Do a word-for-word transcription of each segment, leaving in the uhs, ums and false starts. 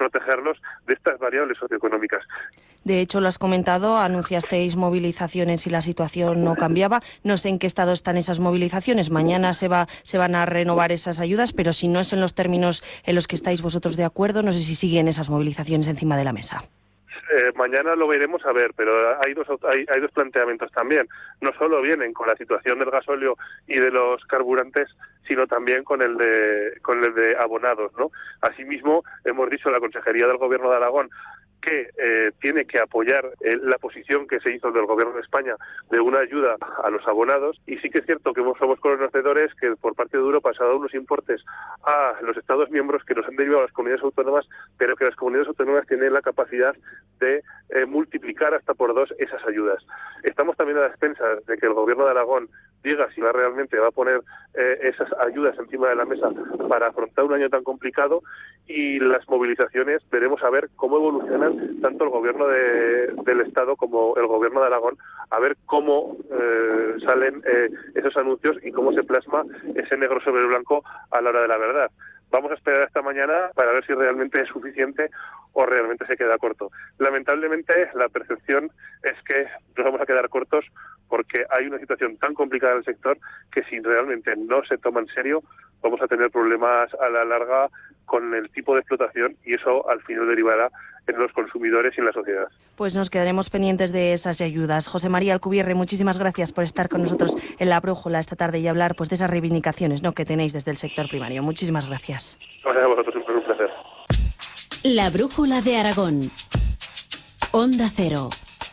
protegerlos de estas variables socioeconómicas. De hecho, lo has comentado, anunciasteis movilizaciones si la situación no cambiaba. No sé en qué estado están esas movilizaciones. Mañana se va, se van a renovar esas ayudas, pero si no es en los términos en los que estáis vosotros de acuerdo, no sé si siguen esas movilizaciones encima de la mesa. Eh, mañana lo veremos a ver, pero hay dos hay, hay dos planteamientos también. No solo vienen con la situación del gasóleo y de los carburantes, sino también con el de con el de abonados, ¿no? Asimismo, hemos dicho la Consejería del Gobierno de Aragón que eh, tiene que apoyar eh, la posición que se hizo del Gobierno de España de una ayuda a los abonados, y sí que es cierto que somos conocedores que por parte de Europa se ha dado unos importes a los Estados miembros que nos han derivado a las comunidades autónomas, pero que las comunidades autónomas tienen la capacidad de eh, multiplicar hasta por dos esas ayudas. Estamos también a las expensas de que el Gobierno de Aragón diga si va realmente va a poner eh, esas ayudas encima de la mesa para afrontar un año tan complicado, y las movilizaciones veremos a ver cómo evolucionan tanto el Gobierno de, del Estado como el Gobierno de Aragón, a ver cómo eh, salen eh, esos anuncios y cómo se plasma ese negro sobre blanco a la hora de la verdad. Vamos a esperar hasta mañana para ver si realmente es suficiente o realmente se queda corto. Lamentablemente, la percepción es que nos vamos a quedar cortos porque hay una situación tan complicada en el sector que si realmente no se toma en serio, vamos a tener problemas a la larga con el tipo de explotación, y eso al final derivará en los consumidores y en la sociedad. Pues nos quedaremos pendientes de esas ayudas. José María Alcubierre, muchísimas gracias por estar con nosotros en La Brújula esta tarde y hablar pues de esas reivindicaciones, ¿no?, que tenéis desde el sector primario. Muchísimas gracias. Gracias a vosotros, es un placer. La Brújula de Aragón. Onda Cero.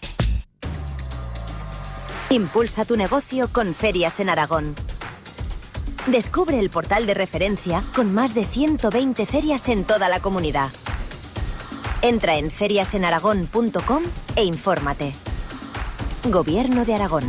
Impulsa tu negocio con Ferias en Aragón. Descubre el portal de referencia con más de ciento veinte ferias en toda la comunidad. Entra en ferias en aragón punto com e infórmate. Gobierno de Aragón.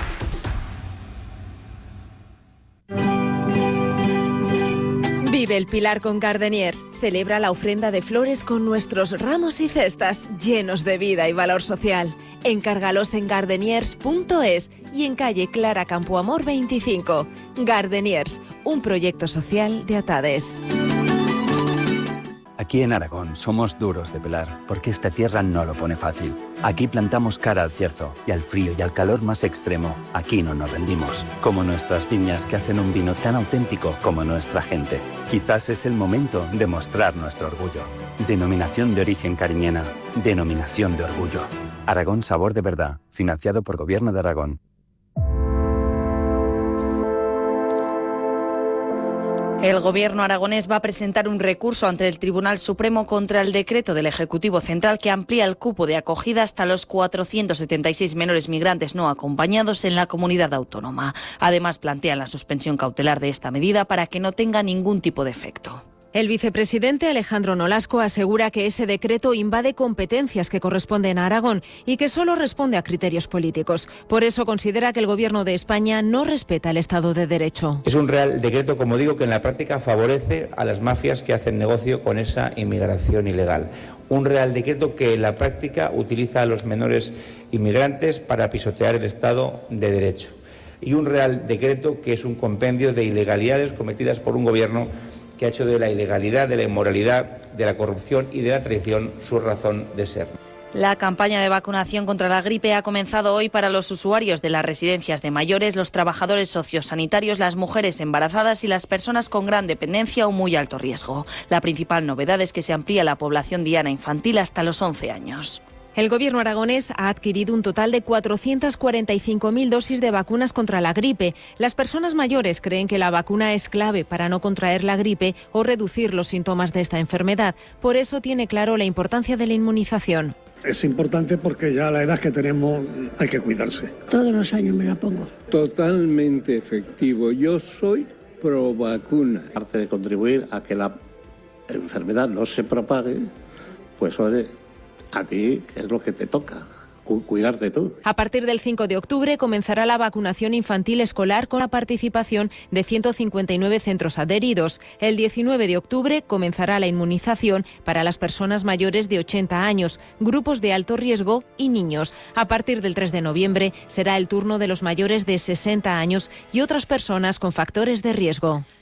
Vive el Pilar con Gardeniers. Celebra la ofrenda de flores con nuestros ramos y cestas llenos de vida y valor social. Encárgalos en gardeniers punto es y en calle Clara Campoamor veinticinco. Gardeniers, un proyecto social de Atades. Aquí en Aragón somos duros de pelar, porque esta tierra no lo pone fácil. Aquí plantamos cara al cierzo y al frío y al calor más extremo. Aquí no nos rendimos. Como nuestras viñas, que hacen un vino tan auténtico como nuestra gente. Quizás es el momento de mostrar nuestro orgullo. Denominación de origen cariñena. Denominación de orgullo. Aragón Sabor de Verdad. Financiado por Gobierno de Aragón. El Gobierno aragonés va a presentar un recurso ante el Tribunal Supremo contra el decreto del Ejecutivo Central que amplía el cupo de acogida hasta los cuatrocientos setenta y seis menores migrantes no acompañados en la comunidad autónoma. Además, plantean la suspensión cautelar de esta medida para que no tenga ningún tipo de efecto. El vicepresidente Alejandro Nolasco asegura que ese decreto invade competencias que corresponden a Aragón y que solo responde a criterios políticos. Por eso considera que el Gobierno de España no respeta el Estado de Derecho. Es un real decreto, como digo, que en la práctica favorece a las mafias que hacen negocio con esa inmigración ilegal. Un real decreto que en la práctica utiliza a los menores inmigrantes para pisotear el Estado de Derecho. Y un real decreto que es un compendio de ilegalidades cometidas por un gobierno que ha hecho de la ilegalidad, de la inmoralidad, de la corrupción y de la traición su razón de ser. La campaña de vacunación contra la gripe ha comenzado hoy para los usuarios de las residencias de mayores, los trabajadores sociosanitarios, las mujeres embarazadas y las personas con gran dependencia o muy alto riesgo. La principal novedad es que se amplía la población diana infantil hasta los once años. El Gobierno aragonés ha adquirido un total de cuatrocientas cuarenta y cinco mil dosis de vacunas contra la gripe. Las personas mayores creen que la vacuna es clave para no contraer la gripe o reducir los síntomas de esta enfermedad. Por eso tiene claro la importancia de la inmunización. Es importante porque ya a la edad que tenemos hay que cuidarse. Todos los años me la pongo. Totalmente efectivo. Yo soy pro vacuna. Aparte de contribuir a que la enfermedad no se propague, pues oye, a ti, ¿qué es lo que te toca? Cuidarte tú. A partir del cinco de octubre comenzará la vacunación infantil escolar con la participación de ciento cincuenta y nueve centros adheridos. El diecinueve de octubre comenzará la inmunización para las personas mayores de ochenta años, grupos de alto riesgo y niños. A partir del tres de noviembre será el turno de los mayores de sesenta años y otras personas con factores de riesgo.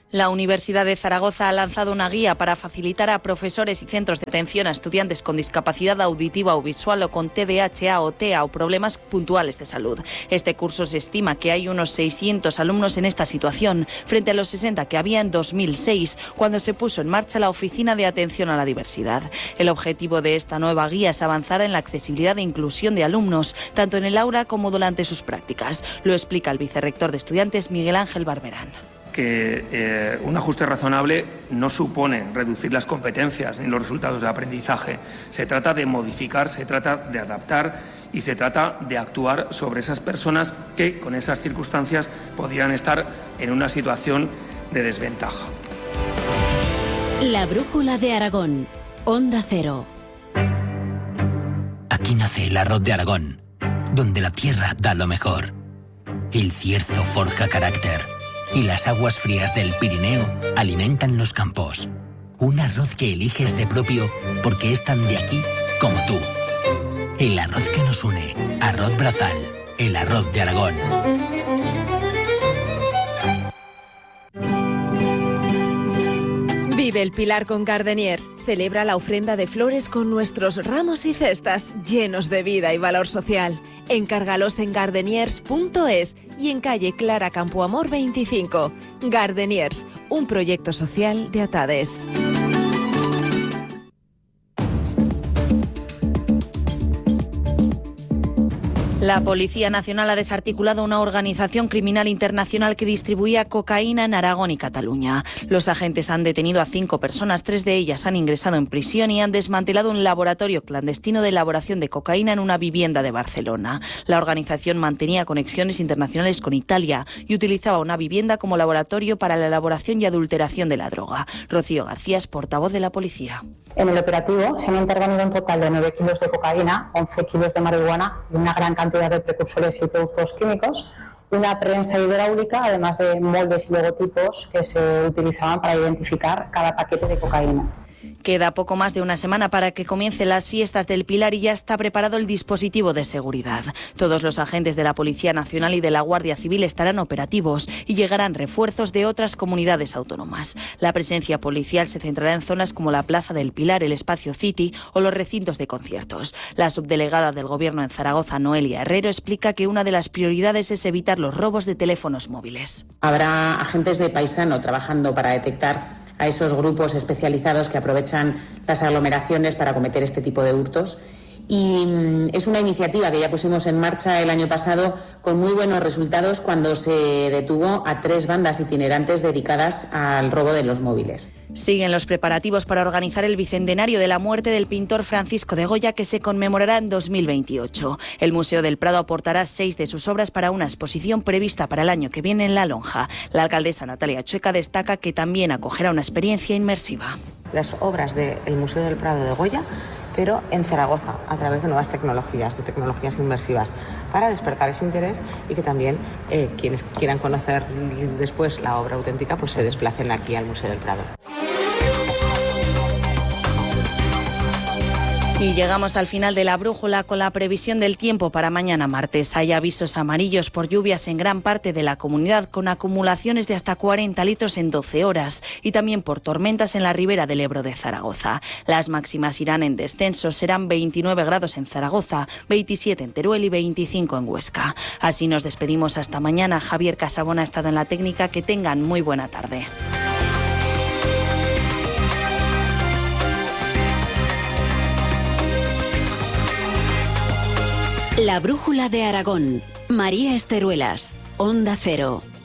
La Universidad de Zaragoza ha lanzado una guía para facilitar a profesores y centros de atención a estudiantes con discapacidad auditiva o visual o con T D A H o T E A o problemas puntuales de salud. Este curso se estima que hay unos seiscientos alumnos en esta situación, frente a los sesenta que había en dos mil seis, cuando se puso en marcha la Oficina de Atención a la Diversidad. El objetivo de esta nueva guía es avanzar en la accesibilidad e inclusión de alumnos, tanto en el aula como durante sus prácticas. Lo explica el vicerrector de Estudiantes, Miguel Ángel Barberán. que eh, un ajuste razonable no supone reducir las competencias ni los resultados de aprendizaje. Se trata de modificar, se trata de adaptar y se trata de actuar sobre esas personas que, con esas circunstancias, podrían estar en una situación de desventaja. La brújula de Aragón. Onda Cero. Aquí nace el arroz de Aragón, donde la tierra da lo mejor. El cierzo forja carácter. Y las aguas frías del Pirineo alimentan los campos. Un arroz que eliges de propio porque es tan de aquí como tú. El arroz que nos une. Arroz Brazal. El arroz de Aragón. Vive el Pilar con Gardeniers. Celebra la ofrenda de flores con nuestros ramos y cestas llenos de vida y valor social. Encárgalos en gardeniers punto es y en calle Clara Campoamor veinticinco. Gardeniers, un proyecto social de Atades. La Policía Nacional ha desarticulado una organización criminal internacional que distribuía cocaína en Aragón y Cataluña. Los agentes han detenido a cinco personas, tres de ellas han ingresado en prisión y han desmantelado un laboratorio clandestino de elaboración de cocaína en una vivienda de Barcelona. La organización mantenía conexiones internacionales con Italia y utilizaba una vivienda como laboratorio para la elaboración y adulteración de la droga. Rocío García es portavoz de la policía. En el operativo se han intervenido un total de nueve kilos de cocaína, once kilos de marihuana y una gran cantidad de precursores y productos químicos, una prensa hidráulica, además de moldes y logotipos que se utilizaban para identificar cada paquete de cocaína. Queda poco más de una semana para que comiencen las fiestas del Pilar y ya está preparado el dispositivo de seguridad. Todos los agentes de la Policía Nacional y de la Guardia Civil estarán operativos y llegarán refuerzos de otras comunidades autónomas. La presencia policial se centrará en zonas como la Plaza del Pilar, el Espacio City o los recintos de conciertos. La subdelegada del Gobierno en Zaragoza, Noelia Herrero, explica que una de las prioridades es evitar los robos de teléfonos móviles. Habrá agentes de paisano trabajando para detectar a esos grupos especializados que aprovechan las aglomeraciones para cometer este tipo de hurtos. Y es una iniciativa que ya pusimos en marcha el año pasado con muy buenos resultados cuando se detuvo a tres bandas itinerantes dedicadas al robo de los móviles. Siguen los preparativos para organizar el bicentenario de la muerte del pintor Francisco de Goya, que se conmemorará en dos mil veintiocho. El Museo del Prado aportará seis de sus obras para una exposición prevista para el año que viene en La Lonja. La alcaldesa Natalia Chueca destaca que también acogerá una experiencia inmersiva. Las obras del Museo del Prado de Goya, pero en Zaragoza, a través de nuevas tecnologías, de tecnologías inmersivas, para despertar ese interés y que también eh, quienes quieran conocer después la obra auténtica pues se desplacen aquí al Museo del Prado. Y llegamos al final de la brújula con la previsión del tiempo para mañana martes. Hay avisos amarillos por lluvias en gran parte de la comunidad, con acumulaciones de hasta cuarenta litros en doce horas, y también por tormentas en la ribera del Ebro de Zaragoza. Las máximas irán en descenso, serán veintinueve grados en Zaragoza, veintisiete en Teruel y veinticinco en Huesca. Así nos despedimos hasta mañana. Javier Casabona ha estado en la técnica. Que tengan muy buena tarde. La brújula de Aragón. María Esteruelas. Onda Cero.